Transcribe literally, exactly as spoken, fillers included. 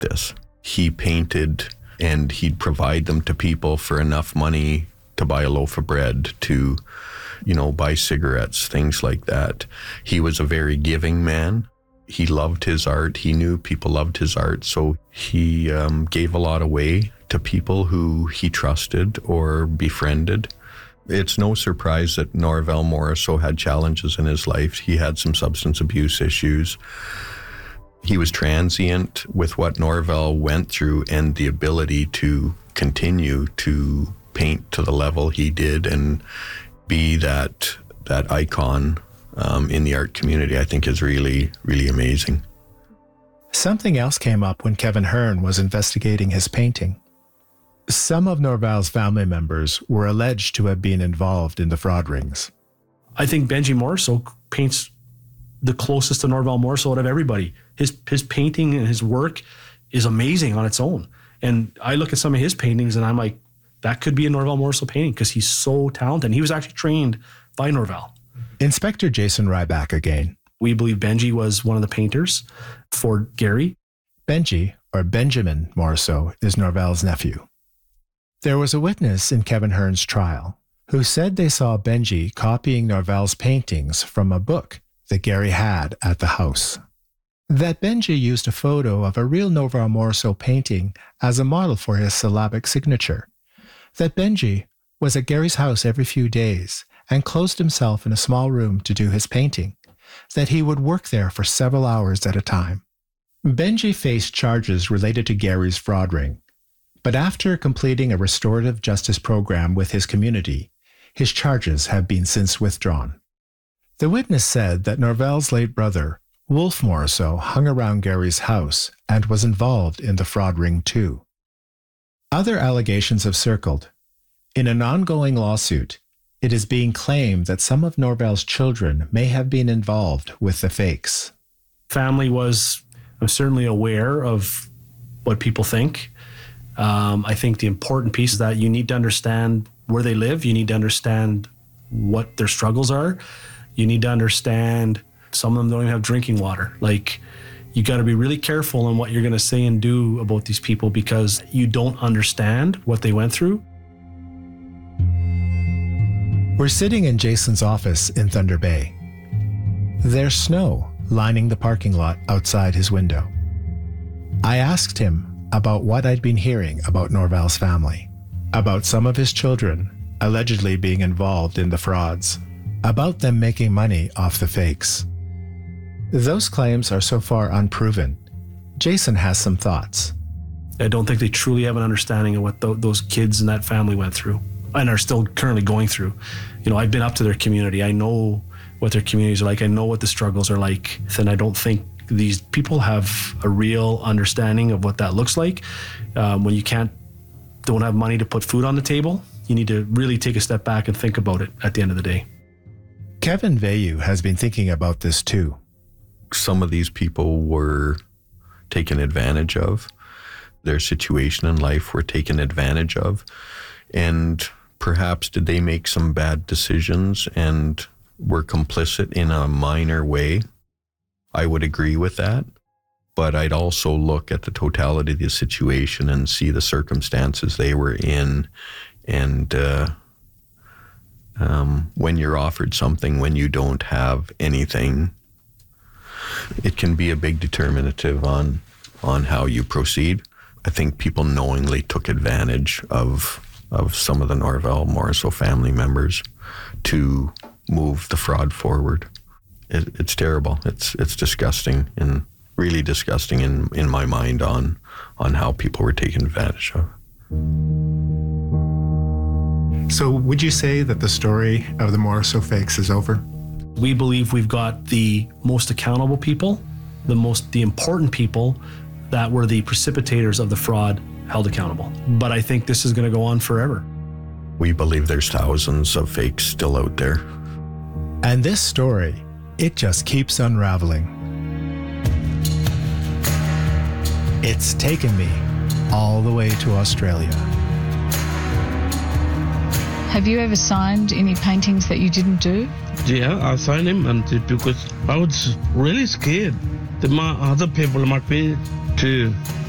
this. He painted and he'd provide them to people for enough money to buy a loaf of bread, to, you know, buy cigarettes, things like that. He was a very giving man. He loved his art. He knew people loved his art. So he um, gave a lot away to people who he trusted or befriended. It's no surprise that Norval Morrisseau had challenges in his life. He had some substance abuse issues. He was transient with what Norval went through and the ability to continue to paint to the level he did and be that that icon um, in the art community, I think is really, really amazing. Something else came up when Kevin Hearn was investigating his painting. Some of Norval's family members were alleged to have been involved in the fraud rings. I think Benji Morrisseau paints the closest to Norval Morrisseau out of everybody. His his painting and his work is amazing on its own. And I look at some of his paintings and I'm like, that could be a Norval Morrisseau painting because he's so talented. And he was actually trained by Norval. Inspector Jason Ryback again. We believe Benji was one of the painters for Gary. Benji, or Benjamin Morrisseau, is Norval's nephew. There was a witness in Kevin Hearn's trial who said they saw Benji copying Norval's paintings from a book that Gary had at the house. That Benji used a photo of a real Norval Morrisseau painting as a model for his syllabic signature. That Benji was at Gary's house every few days and closed himself in a small room to do his painting. That he would work there for several hours at a time. Benji faced charges related to Gary's fraud ring, but after completing a restorative justice program with his community, his charges have been since withdrawn. The witness said that Norval's late brother, Wolf Morrisseau, hung around Gary's house and was involved in the fraud ring too. Other allegations have circled. In an ongoing lawsuit, it is being claimed that some of Norval's children may have been involved with the fakes. Family was certainly aware of what people think. Um, I think the important piece is that you need to understand where they live. You need to understand what their struggles are. You need to understand some of them don't even have drinking water. Like, you got to be really careful on what you're going to say and do about these people because you don't understand what they went through. We're sitting in Jason's office in Thunder Bay. There's snow lining the parking lot outside his window. I asked him about what I'd been hearing about Norval's family, about some of his children allegedly being involved in the frauds, about them making money off the fakes. Those claims are so far unproven. Jason has some thoughts. I don't think they truly have an understanding of what th- those kids and that family went through and are still currently going through. You know, I've been up to their community. I know what their communities are like. I know what the struggles are like. And I don't think these people have a real understanding of what that looks like. Um, when you can't, don't have money to put food on the table, you need to really take a step back and think about it at the end of the day. Kevin Veilleux has been thinking about this too. Some of these people were taken advantage of. Their situation in life were taken advantage of. And perhaps did they make some bad decisions and were complicit in a minor way? I would agree with that. But I'd also look at the totality of the situation and see the circumstances they were in. And uh, um, when you're offered something, when you don't have anything, it can be a big determinative on on how you proceed. I think people knowingly took advantage of of some of the Norval Morrisseau family members to move the fraud forward. It, it's terrible. It's it's disgusting and really disgusting in, in my mind on on how people were taken advantage of. So would you say that the story of the Morrisseau fakes is over? We believe we've got the most accountable people, the most the important people that were the precipitators of the fraud held accountable. But I think this is going to go on forever. We believe there's thousands of fakes still out there. And this story, it just keeps unraveling. It's taken me all the way to Australia. Have you ever signed any paintings that you didn't do? Yeah, I signed him and because I was really scared that my other people might be too.